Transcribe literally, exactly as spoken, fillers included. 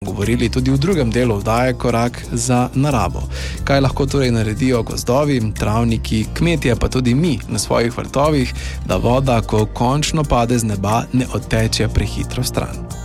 govorili tudi v drugem delu oddaje Korak za naravo. Kaj lahko torej naredijo gozdovi, travniki, kmetje pa tudi mi na svojih vrtovih, da voda, ko končno pade z neba, ne odteče prehitro stran.